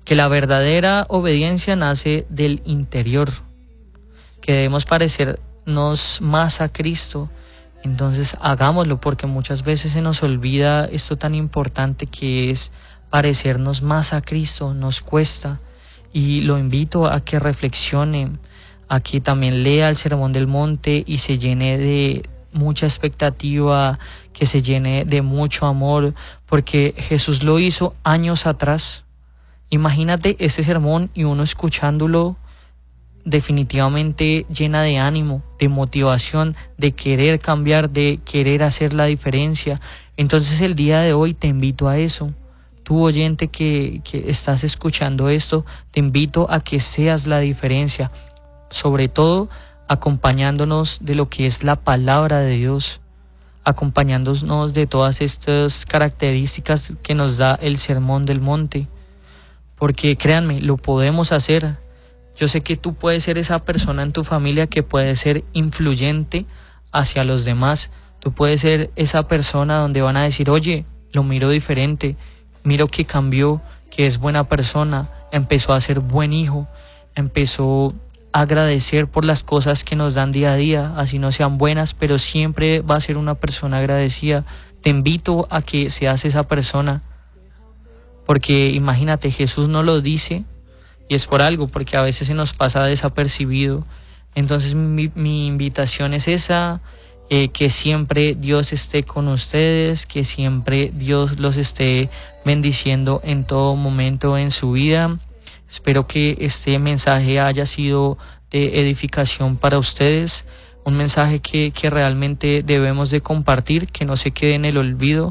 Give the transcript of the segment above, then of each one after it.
que la verdadera obediencia nace del interior, que debemos parecernos más a Cristo. Entonces hagámoslo, porque muchas veces se nos olvida esto tan importante que es parecernos más a Cristo, nos cuesta. Y lo invito a que reflexione, a que también lea el Sermón del Monte y se llene de mucha expectativa, que se llene de mucho amor, porque Jesús lo hizo años atrás. Imagínate ese sermón y uno escuchándolo, definitivamente llena de ánimo, de motivación, de querer cambiar, de querer hacer la diferencia. Entonces el día de hoy te invito a eso. Tú, oyente que estás escuchando esto, te invito a que seas la diferencia, sobre todo acompañándonos de lo que es la palabra de Dios, acompañándonos de todas estas características que nos da el Sermón del Monte, porque créanme, lo podemos hacer. Yo sé que tú puedes ser esa persona en tu familia que puede ser influyente hacia los demás. Tú puedes ser esa persona donde van a decir, oye, lo miro diferente, miro que cambió, que es buena persona, empezó a ser buen hijo, empezó a agradecer por las cosas que nos dan día a día, así no sean buenas, pero siempre va a ser una persona agradecida. Te invito a que seas esa persona, porque imagínate, Jesús no lo dice y es por algo, porque a veces se nos pasa desapercibido. Entonces mi invitación es esa, que siempre Dios esté con ustedes, que siempre Dios los esté bendiciendo en todo momento en su vida. Espero que este mensaje haya sido de edificación para ustedes, un mensaje que realmente debemos de compartir, que no se quede en el olvido.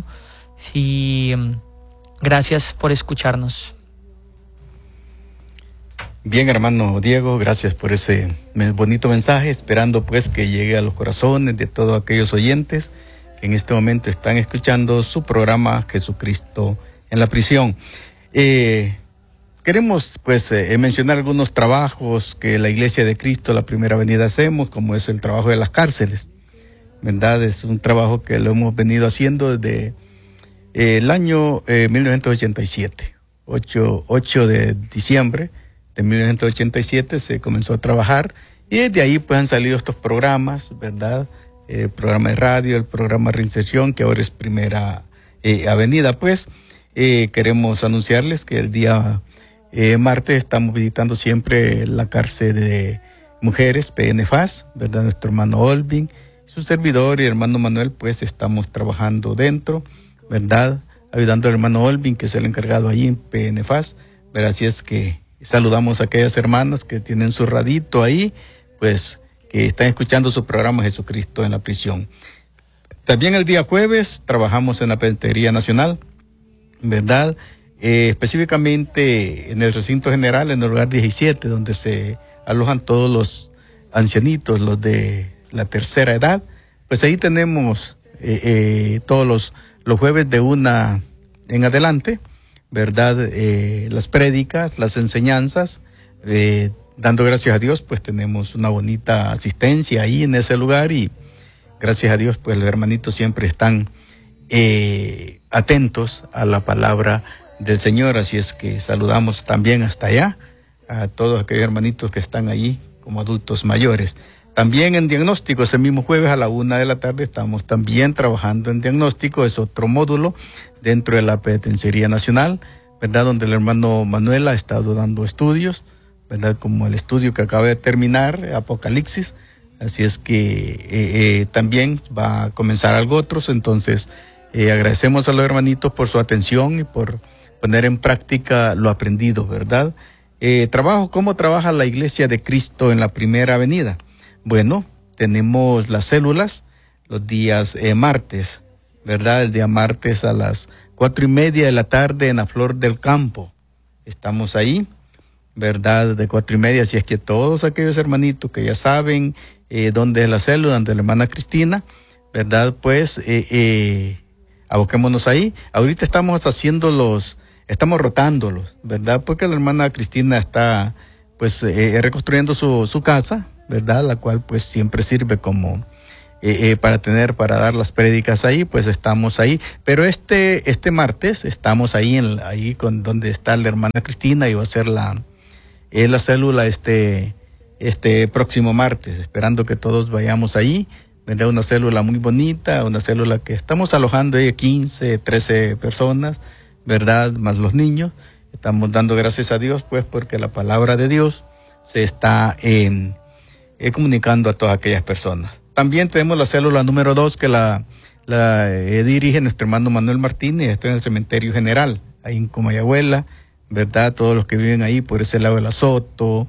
Gracias por escucharnos. Bien, hermano Diego, gracias por ese bonito mensaje, esperando pues que llegue a los corazones de todos aquellos oyentes que en este momento están escuchando su programa Jesucristo en la prisión. Queremos pues mencionar algunos trabajos que la Iglesia de Cristo, la Primera Venida, hacemos, como es el trabajo de las cárceles, ¿verdad? Es un trabajo que lo hemos venido haciendo desde el año 1987, 8 de diciembre de 1987 se comenzó a trabajar y desde ahí pues han salido estos programas, ¿verdad? El programa de radio, el programa de reinserción, que ahora es Primera Avenida. Pues queremos anunciarles que el día martes estamos visitando siempre la cárcel de mujeres, PNFAS, ¿verdad? Nuestro hermano Olvin, su servidor y hermano Manuel, pues estamos trabajando dentro, ¿verdad? Ayudando al hermano Olvin, que es el encargado ahí en PNFAS, ¿verdad? Así es que saludamos a aquellas hermanas que tienen su radito ahí, pues que están escuchando su programa Jesucristo en la prisión. También el día jueves trabajamos en la Penitenciaría Nacional, ¿verdad? Específicamente en el recinto general, en el lugar 17, donde se alojan todos los ancianitos, los de la tercera edad. Pues ahí tenemos todos los jueves de 1 en adelante, ¿verdad? Las prédicas, las enseñanzas, dando gracias a Dios, pues tenemos una bonita asistencia ahí en ese lugar y gracias a Dios, pues los hermanitos siempre están atentos a la palabra del Señor, así es que saludamos también hasta allá a todos aquellos hermanitos que están allí como adultos mayores. También en diagnóstico, ese mismo jueves a la 1 de la tarde estamos también trabajando en diagnóstico, es otro módulo dentro de la Penitenciaría Nacional, ¿verdad? Donde el hermano Manuel ha estado dando estudios, ¿verdad? Como el estudio que acaba de terminar, Apocalipsis, así es que también va a comenzar algo otros, entonces agradecemos a los hermanitos por su atención y por poner en práctica lo aprendido, ¿verdad? ¿Cómo trabaja la Iglesia de Cristo en la Primera Avenida? Bueno, tenemos las células los días martes, ¿verdad? El día martes a las 4:30 de la tarde en la Flor del Campo. Estamos ahí, ¿verdad? De 4:30, así es que todos aquellos hermanitos que ya saben dónde es la célula, donde la hermana Cristina, ¿verdad? Pues aboquémonos ahí. Ahorita estamos estamos rotándolos, ¿verdad? Porque la hermana Cristina está pues reconstruyendo su casa, ¿verdad? La cual pues siempre sirve como para dar las prédicas ahí, pues estamos ahí. Pero este martes estamos ahí donde está la hermana Cristina, y va a ser la célula este próximo martes, esperando que todos vayamos ahí. Vendrá una célula muy bonita, una célula que estamos alojando ahí 15, 13 personas, ¿verdad? Más los niños. Estamos dando gracias a Dios, pues, porque la palabra de Dios se está comunicando a todas aquellas personas. También tenemos la célula número 2 que la dirige nuestro hermano Manuel Martínez. Esto en el cementerio general, ahí en Comayagüela, ¿verdad? Todos los que viven ahí por ese lado de la Soto,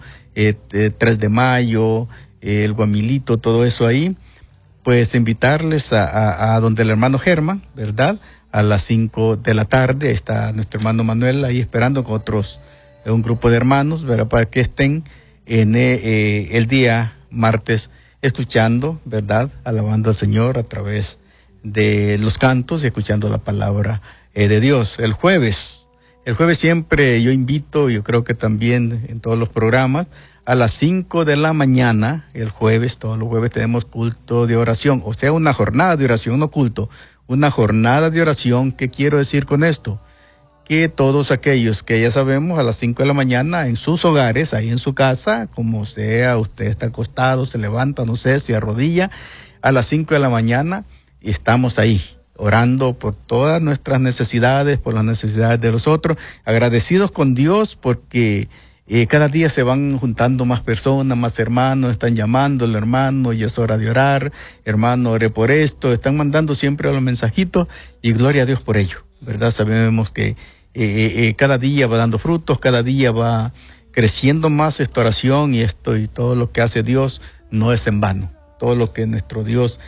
3 de Mayo, el Guamilito, todo eso ahí. Pues invitarles a donde el hermano Germán, ¿verdad? A las 5 de la tarde está nuestro hermano Manuel ahí esperando con un grupo de hermanos, ¿verdad? Para que estén en el día martes escuchando, ¿verdad? Alabando al Señor a través de los cantos y escuchando la palabra de Dios. El jueves siempre yo invito, yo creo que también en todos los programas, a las 5 de la mañana, el jueves, todos los jueves tenemos culto de oración, o sea, una jornada de oración, no culto, una jornada de oración. ¿Qué quiero decir con esto? Que todos aquellos que ya sabemos a las 5 de la mañana en sus hogares, ahí en su casa, como sea, usted está acostado, se levanta, no sé, se arrodilla, a las 5 de la mañana estamos ahí, orando por todas nuestras necesidades, por las necesidades de los otros, agradecidos con Dios porque cada día se van juntando más personas, más hermanos, están llamándole, hermano, y es hora de orar, hermano, ore por esto, están mandando siempre los mensajitos, y gloria a Dios por ello, ¿verdad? Sabemos que cada día va dando frutos, cada día va creciendo más esta oración, y todo lo que hace Dios no es en vano. Todo lo que nuestro Dios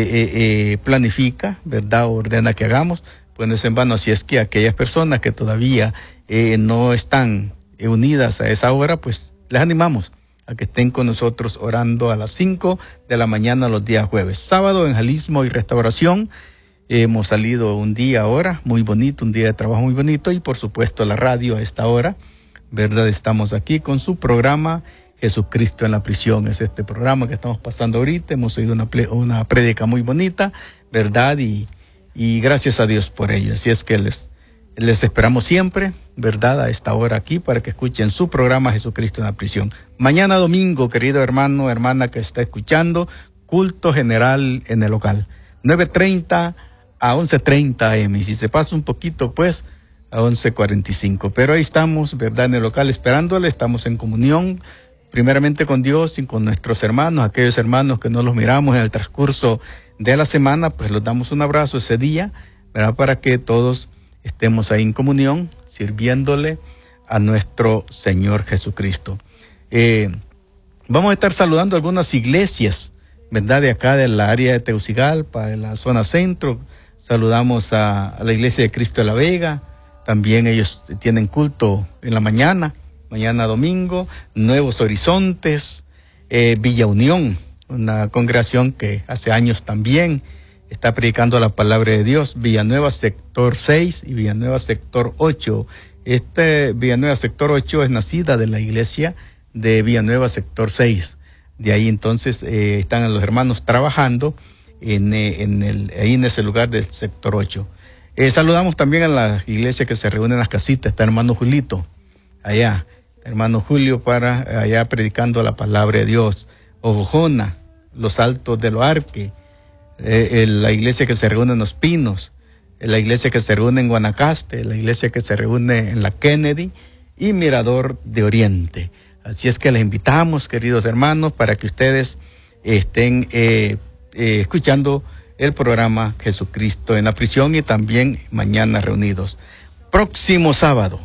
planifica, ¿verdad? Ordena que hagamos, pues no es en vano. Así es que aquellas personas que todavía no están unidas a esa hora, pues les animamos a que estén con nosotros orando a las 5 de la mañana los días jueves. Sábado, evangelismo y restauración. Hemos salido un día ahora muy bonito, un día de trabajo muy bonito, y por supuesto la radio a esta hora, ¿verdad? Estamos aquí con su programa Jesucristo en la prisión. Es este programa que estamos pasando ahorita. Hemos oído una prédica muy bonita, ¿verdad? Y gracias a Dios por ello. Así es que les esperamos siempre, ¿verdad? A esta hora aquí para que escuchen su programa Jesucristo en la prisión. Mañana domingo, querido hermano, hermana que está escuchando, culto general en el local. 9:30 a 11:30 AM. Y si se pasa un poquito, pues a 11:45. Pero ahí estamos, ¿verdad? En el local esperándole. Estamos en comunión, primeramente con Dios y con nuestros hermanos, aquellos hermanos que no los miramos en el transcurso de la semana, pues los damos un abrazo ese día, ¿verdad? Para que todos estemos ahí en comunión, sirviéndole a nuestro Señor Jesucristo. Vamos a estar saludando algunas iglesias, ¿verdad? De acá del área de Tegucigalpa, de la zona centro. Saludamos a la Iglesia de Cristo de la Vega. También ellos tienen culto en la mañana domingo. Nuevos Horizontes, Villa Unión, una congregación que hace años también está predicando la palabra de Dios. Villanueva sector 6 y Villanueva sector 8. Villanueva sector 8 es nacida de la iglesia de Villanueva sector 6. De ahí entonces están los hermanos trabajando ahí en ese lugar del sector 8. Saludamos también a la iglesia que se reúne en las casitas. Está hermano Julito, allá, hermano Julio allá predicando la palabra de Dios. Ojojona, los Altos de Loarque, la iglesia que se reúne en Los Pinos, la iglesia que se reúne en Guanacaste, la iglesia que se reúne en la Kennedy y Mirador de Oriente. Así es que les invitamos, queridos hermanos, para que ustedes estén escuchando el programa Jesucristo en la prisión, y también mañana reunidos. Próximo sábado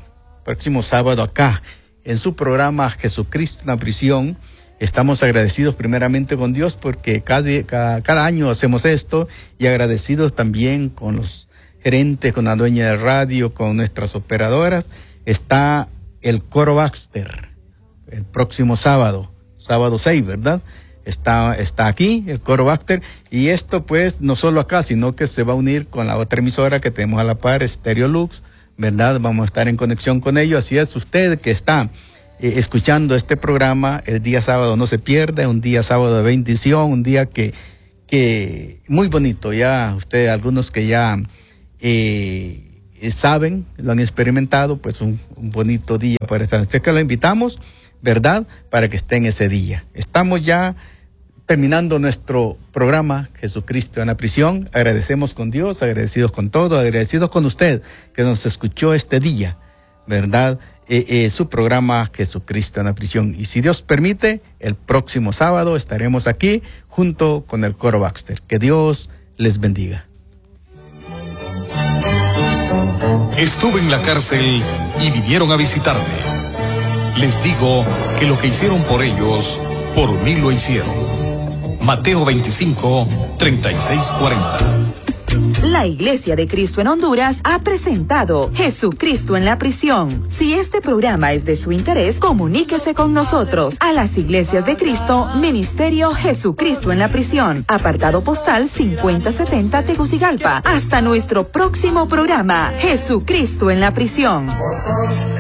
acá en su programa Jesucristo en la prisión. Estamos agradecidos primeramente con Dios porque cada año hacemos esto, y agradecidos también con los gerentes, con la dueña de radio, con nuestras operadoras. Está el Coro Baxter el próximo sábado 6, ¿verdad? Está aquí el Coro Baxter, y esto pues no solo acá, sino que se va a unir con la otra emisora que tenemos a la par, Stereo Lux, ¿verdad? Vamos a estar en conexión con ellos. Así es, usted que está escuchando este programa el día sábado, no se pierda, un día sábado de bendición, un día que que muy bonito, ya ustedes, algunos que ya saben, lo han experimentado, pues un bonito día para esta noche, que lo invitamos, ¿verdad?, para que estén ese día. Estamos ya terminando nuestro programa Jesucristo en la prisión. Agradecemos con Dios, agradecidos con todo, agradecidos con usted que nos escuchó este día, ¿verdad?, su programa Jesucristo en la prisión. Y si Dios permite, el próximo sábado estaremos aquí junto con el coro Baxter. Que Dios les bendiga. Estuve en la cárcel y vinieron a visitarme. Les digo que lo que hicieron por ellos, por mí lo hicieron. Mateo 25, 36, 40. La Iglesia de Cristo en Honduras ha presentado Jesucristo en la prisión. Si este programa es de su interés, comuníquese con nosotros a las Iglesias de Cristo, Ministerio Jesucristo en la prisión, apartado postal 5070 Tegucigalpa. Hasta nuestro próximo programa, Jesucristo en la prisión.